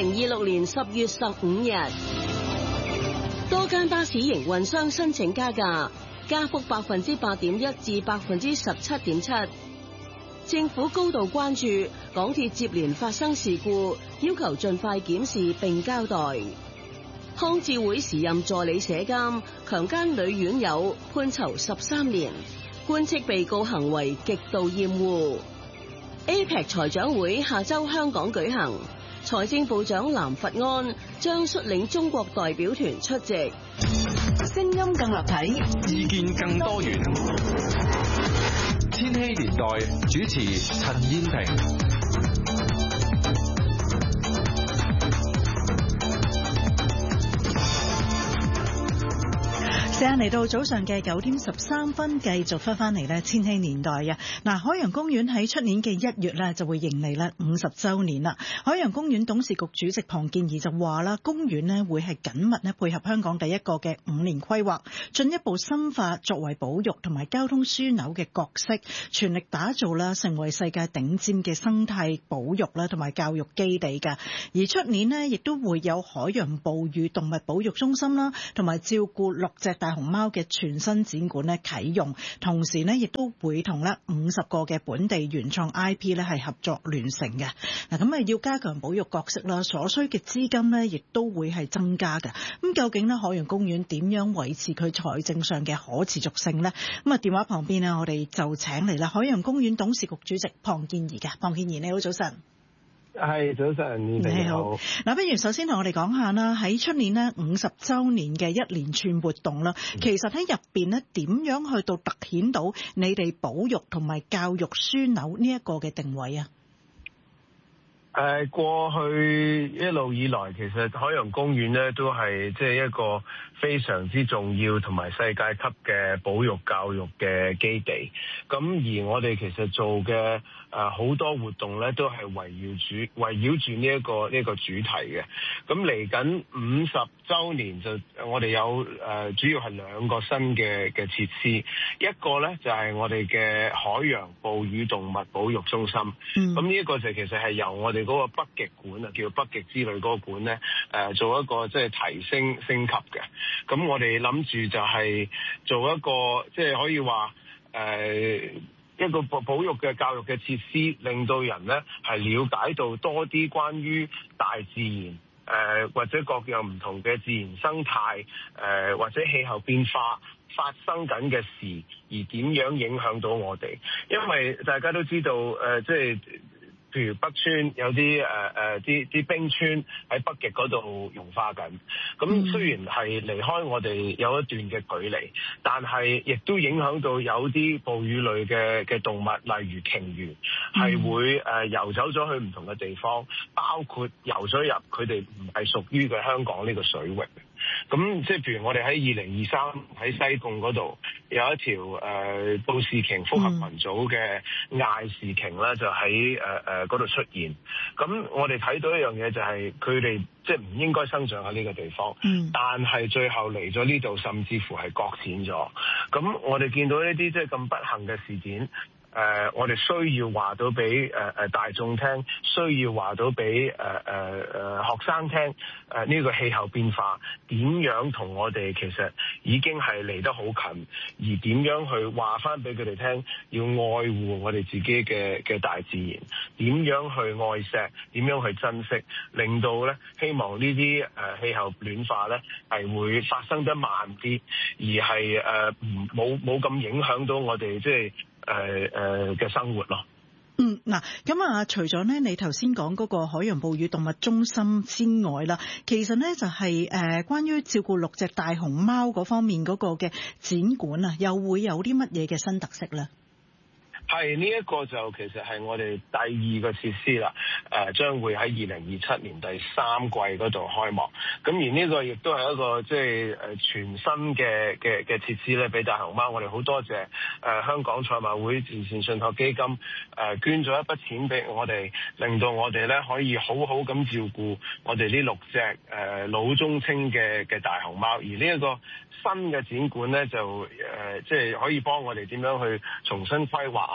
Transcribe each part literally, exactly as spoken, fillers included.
零二六年十月十五日，多間巴士營運商申請加價，加幅百分之八點一至百分之十七點七。政府高度關注港鐵接連發生事故，要求盡快檢視並交代。康智會時任助理社監強姦女院友，判囚十三年，官斥被告行為極度厭惡。A P E C 財長會下周香港舉行，財政部長藍佛安將率領中國代表團出席。 聲音更立體， 意見更多元。千禧年代主持陳燕萍。 時間嚟到早上嘅九點十三分，繼續翻翻嚟咧千禧年代啊！嗱，海洋公園喺出年嘅一月咧就會迎嚟咧五十週年啦。海洋公園董事局主席龐建貽就話啦，公園咧會係緊密咧配合香港第一個嘅五年規劃，進一步深化作為保育同埋交通樞紐嘅角色，全力打造啦成為世界頂尖嘅生態保育啦同埋教育基地㗎。而出年咧亦都會有海洋哺乳動物保育中心啦，同埋照顧六隻大熊貓嘅全新展館咧啟用，同時咧亦都會同咧五十個嘅本地原創 I P 咧係合作聯成嘅。嗱，咁啊要加強保育角色啦，所需嘅資金咧亦都會係增加嘅。咁究竟咧海洋公園點樣維持佢財政上嘅可持續性呢？咁啊電話旁邊咧我哋就請嚟啦海洋公園董事局主席龐建貽嘅。龐建貽你好，早晨。 係早晨，你好。 嗱，不如首先同我哋講下啦，喺出年呢五十週年嘅一連串活動啦，其實喺入邊呢點樣去到突顯到你哋保育同埋教育樞紐呢一個嘅定位啊？ 誒，過去一路以來，其實海洋公園咧都係即係一個非常之重要同埋世界級嘅保育教育嘅基地。咁而我哋其實做嘅誒好多活動咧，都係圍繞住圍繞住呢一個呢一個主題嘅。咁嚟緊五十週年就我哋有誒主要係兩個新嘅嘅設施，一個咧就係我哋嘅海洋哺乳動物保育中心。咁呢一個就其實係由我哋嗰個北極館啊，叫北極之旅嗰個館咧，誒做一個即係提升升級嘅。咁我哋諗住就係做一個即係可以話誒一個保保育嘅教育嘅設施，令到人咧係了解到多啲關於大自然誒或者各樣唔同嘅自然生態誒或者氣候變化發生緊嘅事，而點樣影響到我哋。因為大家都知道誒即係譬如北川有啲誒誒啲啲冰川喺北極嗰度融化緊，咁雖然係離開我哋有一段嘅距離，但係亦都影響到有啲哺乳類嘅嘅動物，例如鯨魚，係會誒游走咗去唔同嘅地方，包括游咗入佢哋唔係屬於嘅香港呢個水域。咁即係譬如我哋喺二零二三喺西貢嗰度有一條誒布氏鯨複合群組嘅艾氏鯨啦，就喺誒誒嗰度出現。咁我哋睇到一樣嘢就係佢哋即係唔應該生長喺呢個地方，嗯、但係最後嚟咗呢度，甚至乎係擱淺咗。咁我哋見到呢啲即係咁不幸嘅事件。誒、呃，我哋需要話到俾誒誒大眾聽，需要話到俾誒誒誒學生聽，誒、呃、呢、這個氣候變化點樣同我哋其實已經係離得好近，而點樣去話翻俾佢哋聽，要愛護我哋自己嘅嘅大自然，點樣去愛錫，點樣去珍惜，令到咧希望呢啲誒氣候暖化咧係會發生得慢啲，而係誒唔冇冇咁影響到我哋即係。誒誒嘅生活咯。 嗯，嗱，咁啊，除咗咧，你頭先講嗰個海洋哺乳動物中心之外啦，其實咧就係誒關於照顧六隻大熊貓嗰方面嗰個嘅展館啊，又會有啲乜嘢嘅新特色咧？ 係呢一個就其實係我哋第二個設施啦，誒、呃、將會喺二零二七年第三季嗰度開幕。咁而呢個亦都係一個即係誒全新嘅嘅嘅設施咧，俾大熊貓。我哋好多謝誒、呃、香港賽馬會慈善信託基金誒、呃、捐咗一筆錢俾我哋，令到我哋咧可以好好咁照顧我哋呢六隻誒、呃、老中青嘅嘅大熊貓。而呢一個新嘅展館咧就誒即係可以幫我哋點樣去重新規劃啊。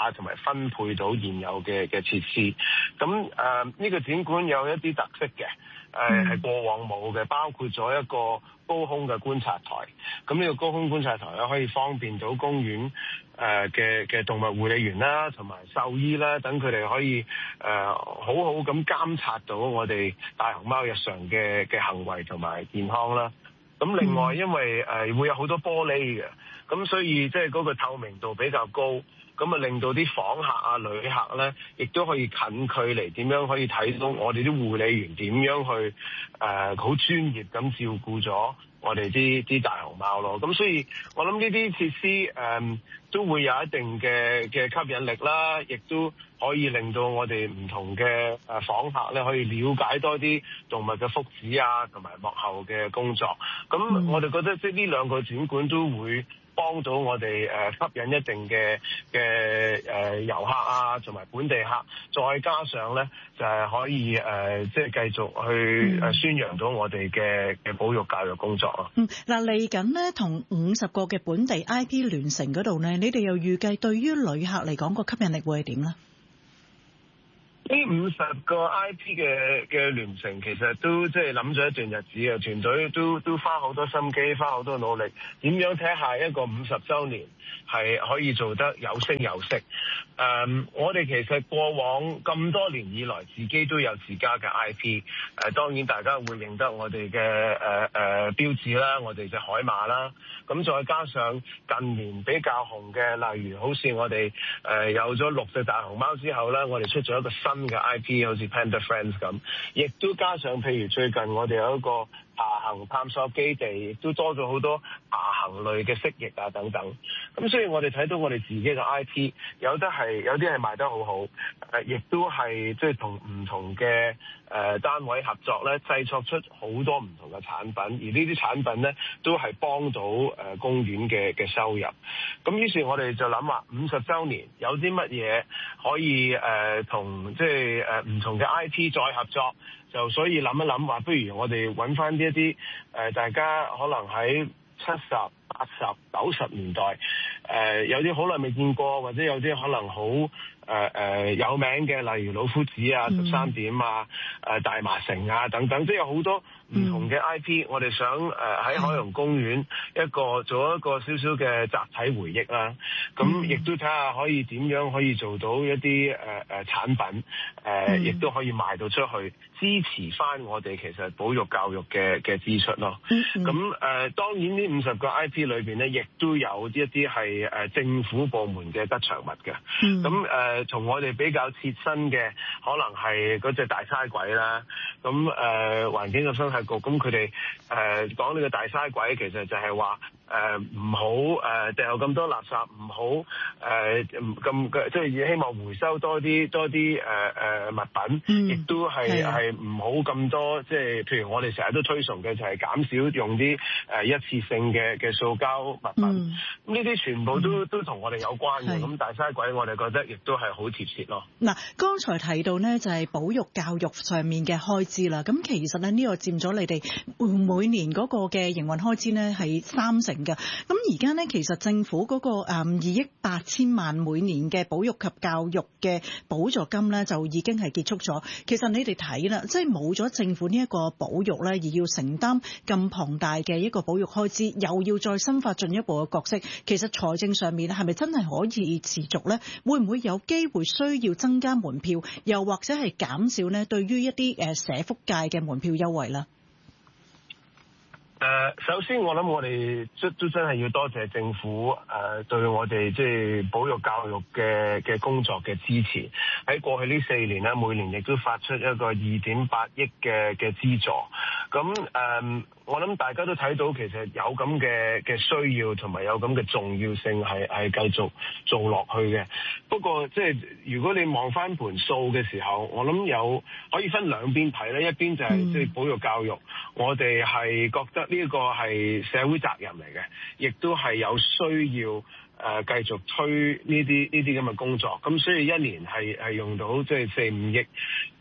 化同埋分配到現有嘅嘅設施。咁誒呢個展館有一啲特色嘅，誒係過往冇嘅，包括咗一個高空嘅觀察台。咁呢個高空觀察台咧，可以方便到公園誒嘅嘅動物護理員啦，同埋獸醫啦，等佢哋可以誒、呃、好好咁監察到我哋大熊貓日常嘅嘅行為同埋健康啦。咁另外因為誒、呃、會有好多玻璃嘅，咁所以即係嗰個透明度比較高。咁啊，令到啲訪客啊、旅客咧，亦都可以近距離點樣可以睇到我哋啲護理員點樣去誒好、呃、專業咁照顧咗我哋啲啲大熊貓咯。咁所以我諗呢啲設施誒、呃、都會有一定嘅嘅吸引力啦，亦都可以令到我哋唔同嘅誒訪客咧可以了解多啲動物嘅福祉啊，同埋幕後嘅工作。咁我哋覺得即係呢兩個展館都會幫到我哋誒吸引一定嘅嘅誒遊客啊，同埋本地客，再加上咧就係可以誒即係繼續去誒宣揚到我哋嘅嘅保育教育工作咯。 嗯，嗱嚟緊咧同五十個嘅本地 I P 聯乘嗰度咧，你哋又預計對於旅客嚟講個吸引力會係點咧？ 呢五十個 I P 嘅嘅聯乘其實都即係諗咗一段日子啊，團隊都都花好多心機，花好多努力，點樣睇下一個五十週年係可以做得有聲有色。誒、嗯，我哋其實過往咁多年以來，自己都有自家嘅 I P。誒、呃，當然大家會認得我哋嘅誒誒標誌啦，我哋隻海馬啦。咁再加上近年比較紅嘅，例如好似我哋誒、呃、有咗六隻大熊貓之後咧，我哋出咗一個新嘅 I P， 好似 Panda Friends 咁，亦都加上譬如最近我哋有一個爬行探索基地，亦都多咗好多爬行類嘅蜥蜴啊等等。咁所以我哋睇到我哋自己嘅 I P 有得係有啲係賣得好好，誒亦都係即係同唔同嘅誒單位合作咧，製作出好多唔同嘅產品，而呢啲產品咧都係幫到誒公園嘅嘅收入。咁於是我哋就諗話五十週年有啲乜嘢可以誒同即係誒唔同嘅 I P 再合作。就所以諗一諗話，不如我哋揾翻呢一啲誒，大家可能喺七十、八十、九十年代誒、呃，有啲好耐未見過，或者有啲可能好誒誒有名嘅，例如老夫子啊、十三點啊、誒、呃、大麻城啊等等，即係有好多唔同嘅 I P，、嗯、我哋想誒喺、呃、海洋公園一個做一個少少嘅集體回憶啦。咁亦都睇下可以點樣可以做到一啲誒誒產品，誒、呃、亦、嗯、都可以賣到出去，支持翻我哋其實保育教育嘅嘅支出咯。咁、嗯、誒、呃、當然呢五十個 I P 裏邊咧，亦都有一啲係誒政府部門嘅吉祥物嘅。咁誒、嗯。誒，從我哋比較切身嘅，可能係嗰隻大嘥鬼啦。咁誒、呃，環境嘅生態局，咁佢哋誒講呢個大嘥鬼，其實就係話誒唔好誒掉咁多垃圾，唔好誒咁嘅，即係希望回收多啲多啲誒誒物品，亦、嗯、都係係唔好咁多，即係譬如我哋成日都推崇嘅就係減少用啲誒一次性嘅嘅塑膠物品。咁呢啲全部都、嗯、都同我哋有關嘅。咁大嘥鬼，我哋覺得亦都係好貼切咯。嗱， 剛才提到呢就係保育教育上面嘅開支啦。咁其實呢呢個佔咗你哋每年嗰個嘅營運開支呢係三成嘅。咁而家呢其實政府嗰個誒二億八千萬每年嘅保育及教育嘅補助金呢就已經係結束咗。其實你哋睇啦，即係冇咗政府呢一個保育呢，而要承擔咁龐大嘅一個保育開支，又要再深化進一步嘅角色，其實財政上面係咪真係可以持續呢？會唔會有機會需要增加門票，又或者係減少呢對於一啲誒社福界嘅門票優惠啦？ 誒、呃，首先我諗我哋都都真係要多謝政府誒、呃、對我哋即係保育教育嘅嘅工作嘅支持。喺過去呢四年咧，每年亦都發出一個二點八億嘅嘅資助。咁誒、呃，我諗大家都睇到其實有咁嘅嘅需要，同埋有咁嘅重要性係係繼續做落去嘅。不過即係如果你望翻盤數嘅時候，我諗有可以分兩邊睇咧。一邊就係即係保育教育，嗯、我哋係覺得呢個係社會責任嚟嘅，亦都係有需要誒、呃、繼續推呢啲呢啲咁嘅工作。咁所以一年係係用到即係四五億。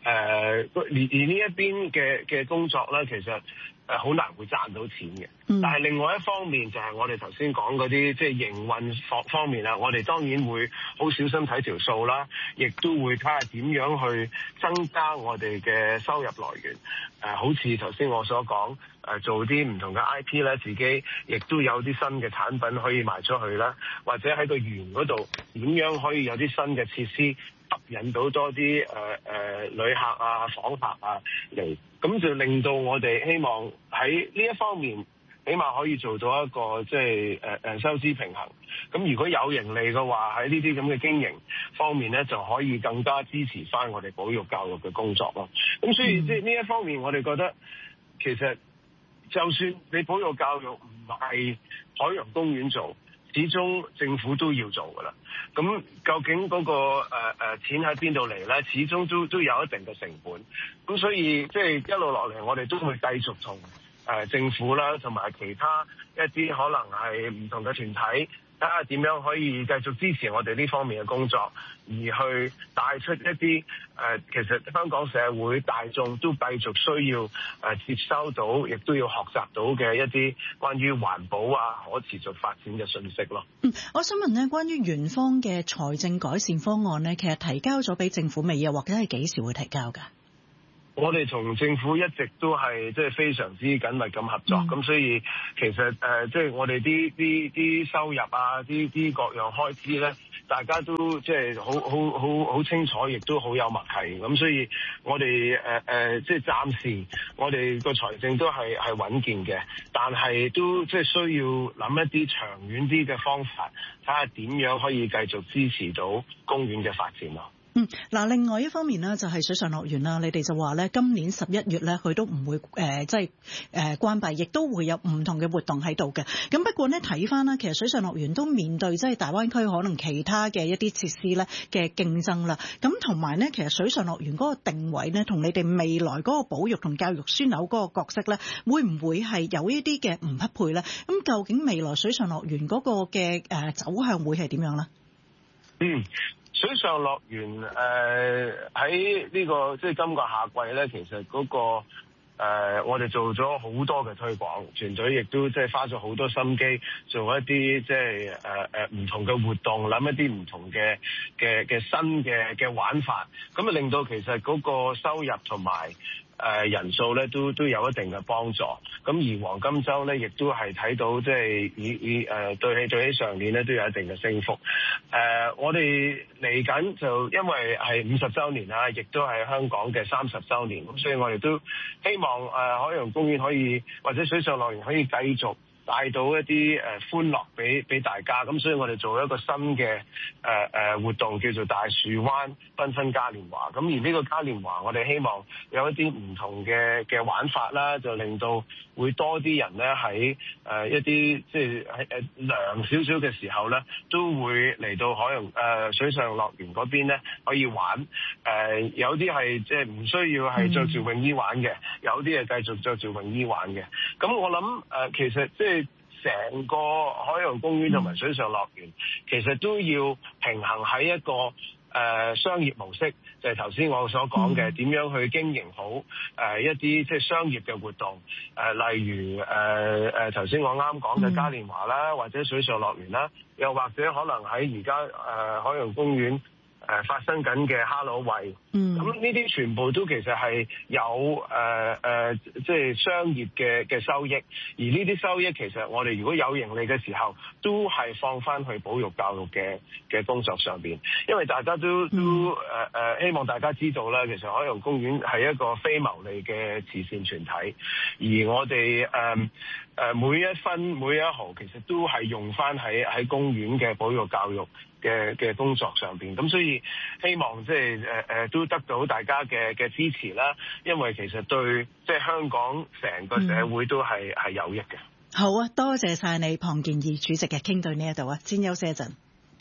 而而呢一邊嘅嘅工作咧，其實誒好難會賺到錢嘅。 嗯、 但係另外一方面就係我哋頭先講嗰啲即係營運方方面啦，我哋當然會好小心睇條數啦，亦都會睇下點樣去增加我哋嘅收入來源。誒、呃，好似頭先我所講，誒、呃、做啲唔同嘅 I P 咧，自己亦都有啲新嘅產品可以賣出去啦，或者喺個園嗰度點樣可以有啲新嘅設施吸引到多啲誒誒旅客啊、訪客啊嚟，咁就令到我哋希望喺呢一方面，起碼可以做到一個即係誒誒收支平衡。咁如果有盈利嘅話，喺呢啲咁嘅經營方面咧，就可以更加支持翻我哋保育教育嘅工作咯。咁所以即係呢一方面，我哋覺得其實就算你保育教育唔係海洋公園做，始終政府都要做㗎啦。咁究竟嗰、那個誒誒、呃、錢喺邊度嚟咧？始終都都有一定嘅成本。咁所以即係、就是、一路落嚟，我哋都會繼續同誒、呃、政府啦，同埋其他一啲可能係唔同嘅團體，睇下點樣可以繼續支持我哋呢方面嘅工作，而去帶出一啲誒、呃，其實香港社會大眾都繼續需要誒、呃、接收到，亦都要學習到嘅一啲關於環保啊、可持續發展嘅信息咯。 嗯，我想問咧，關於園方嘅財政改善方案咧，其實提交咗俾政府未啊？或者係幾時會提交㗎？ 我哋同政府一直都係即係非常之緊密咁合作，咁、嗯、所以其實誒即係我哋啲啲啲收入啊，啲啲各樣開支咧，大家都即係好好好好清楚，亦都好有默契。咁所以我哋誒誒即係暫時我哋個財政都係係穩健嘅，但係都即係需要諗一啲長遠啲嘅方法，睇下點樣可以繼續支持到公園嘅發展咯。 嗯，嗱，另外一方面呢，就係水上樂園啦。你哋就話咧，今年十一月咧，佢都唔會誒，即係誒關閉，亦都會有唔同嘅活動喺度嘅。咁不過呢，睇翻啦，其實水上樂園都面對即係大灣區可能其他嘅一啲設施咧嘅競爭啦。咁同埋呢，其實水上樂園嗰個定位呢，同你哋未來嗰個保育同教育樞紐嗰個角色咧，會唔會係有一啲嘅唔匹配咧？咁究竟未來水上樂園嗰個嘅誒走向會係點樣咧？ 嗯。水上樂園誒喺呢個即係今個夏季咧，其實嗰、那個誒、呃、我哋做咗好多嘅推廣，團隊亦都即係花咗好多心機做一啲即係誒誒唔同嘅活動，諗一啲唔同嘅嘅嘅新嘅嘅玩法，咁啊令到其實嗰個收入同埋誒、呃、人數咧都都有一定嘅幫助，咁而黃金週咧亦都係睇到即係以以誒、呃、對起對起上年咧都有一定嘅升幅。誒、呃、我哋嚟緊就因為係五十週年啦，亦都係香港嘅三十週年，咁所以我哋都希望誒、呃、海洋公園可以或者水上樂園可以繼續帶到一啲誒歡樂俾俾大家，咁所以我哋做一個新嘅誒誒活動叫做大樹灣繽紛嘉年華。咁而呢個嘉年華，我哋希望有一啲唔同嘅嘅玩法啦，就令到會多啲人咧喺誒一啲即係喺誒涼少少嘅時候咧，都會嚟到海洋誒、呃、水上樂園嗰邊咧可以玩。誒、呃、有啲係即係唔需要係着住泳衣玩嘅，有啲係繼續着住泳衣玩嘅。咁我諗誒、呃、其實即係成個海洋公園同埋水上樂園，其實都要平衡喺一個誒、呃、商業模式，就係頭先我所講嘅點樣去經營好誒、呃、一啲即係商業嘅活動，誒、呃、例如誒誒頭先我啱講嘅嘉年華啦，或者水上樂園啦，又或者可能喺而家誒海洋公園誒、呃、發生緊嘅哈囉喂，咁呢啲全部都其實係有誒誒、呃呃，即係商業嘅嘅收益，而呢啲收益其實我哋如果有盈利嘅時候，都係放翻去保育教育嘅嘅工作上邊，因為大家都都誒誒、呃，希望大家知道啦，其實海洋公園係一個非牟利嘅慈善團體，而我哋誒誒每一分每一毫其實都係用翻喺喺公園嘅保育教育嘅嘅工作上邊，咁所以希望即係誒誒都得到大家嘅嘅支持啦，因為其實對即係香港成個社會都係係、嗯、有益嘅。 好啊，多謝晒你龐健義主席嘅傾到呢一度啊，先休息一陣。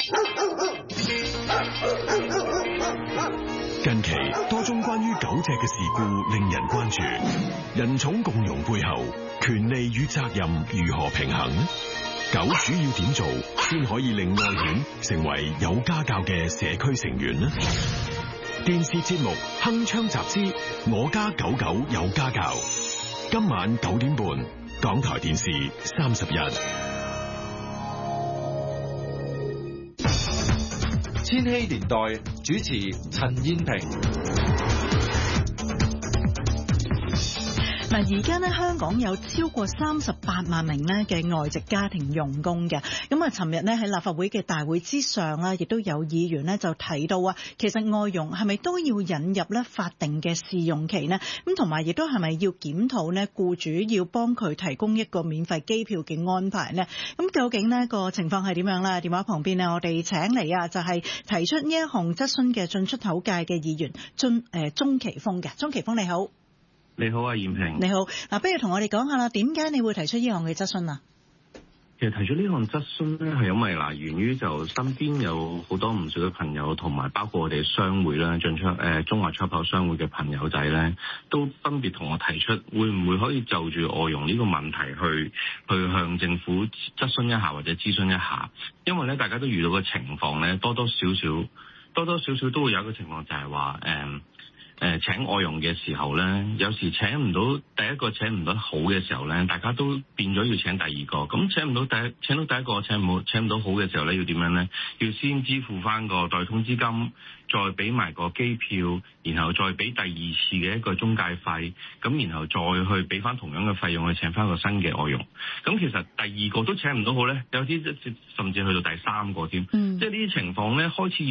近期多宗關於狗隻嘅事故令人關注，人寵共融背後，權利與責任如何平衡？狗主要點做先可以令愛犬成為有家教嘅社區成員呢？ 電視節目《鏗鏘集之我家九九有家教》，今晚九點半，港台電視三十日。 千禧年代主持陳燕萍。 嗱，而家咧香港有超過三十八萬名咧嘅外籍家庭傭工嘅，咁啊，尋日咧喺立法會嘅大會之上啦，亦都有議員咧就提到啊，其實外傭係咪都要引入咧法定嘅試用期呢？咁同埋亦都係咪要檢討呢？僱主要幫佢提供一個免費機票嘅安排呢？咁究竟呢個情況係點樣咧？電話旁邊呢，我哋請嚟啊，就係提出呢一項質詢嘅進出口界嘅議員鍾誒鍾奇峰嘅。鍾奇峰你好。 你好啊，燕萍。 你好，嗱，不如同我哋講下啦，點解你會提出呢項嘅質詢啊？ 其實提出呢項質詢咧，係因為嗱，源於就身邊有好多唔少嘅朋友，同埋包括我哋商會啦，進出誒中華出口商會嘅朋友仔咧，都分別同我提出，會唔會可以就住外傭呢個問題去去向政府質詢一下或者諮詢一下？因為咧，大家都遇到嘅情況咧，多多少少多多少少都會有一個情況，就係話誒。嗯誒、呃、請外傭嘅時候咧，有時請唔到第一個請唔到好嘅時候咧，大家都變咗要請第二個。咁請唔到第一請到第一個請唔好請唔到好嘅時候咧，要點樣咧？要先支付翻個代通資金，再俾埋個機票，然後再俾第二次嘅一個中介費，咁然後再去俾翻同樣嘅費用去請翻個新嘅外傭。咁其實第二個都請唔到好咧，有啲甚至去到第三個添。嗯、即係呢啲情況咧開始。